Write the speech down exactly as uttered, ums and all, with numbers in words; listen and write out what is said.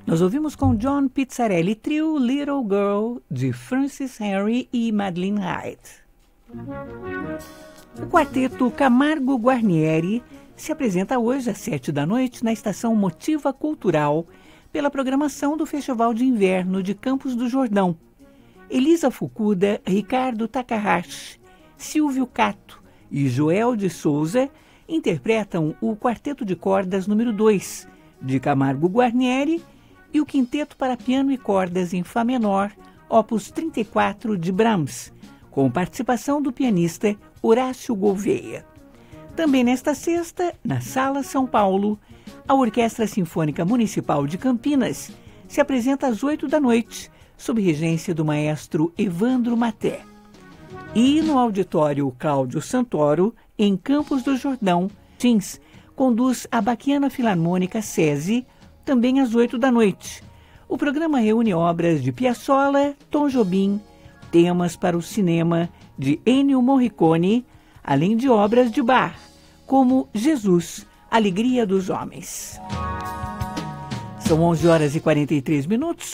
Nós ouvimos com John Pizzarelli Trio Little Girl, de Francis Henry e Madeline Hyde. O quarteto Camargo Guarnieri se apresenta hoje às sete da noite na Estação Motiva Cultural, pela programação do Festival de Inverno de Campos do Jordão. Elisa Fukuda, Ricardo Takahashi, Silvio Cato e Joel de Souza interpretam o Quarteto de Cordas número dois, de Camargo Guarnieri, e o Quinteto para Piano e Cordas em Fá menor, opus trinta e quatro, de Brahms, com participação do pianista Horácio Gouveia. Também nesta sexta, na Sala São Paulo, a Orquestra Sinfônica Municipal de Campinas se apresenta às oito da noite, sob regência do maestro Evandro Maté. E no Auditório Cláudio Santoro, em Campos do Jordão, Tins conduz a Baquiana Filarmônica SESI, também às oito da noite. O programa reúne obras de Piazzolla, Tom Jobim, temas para o cinema de Ennio Morricone, além de obras de Bach, como Jesus, Alegria dos Homens. São onze horas e quarenta e três minutos.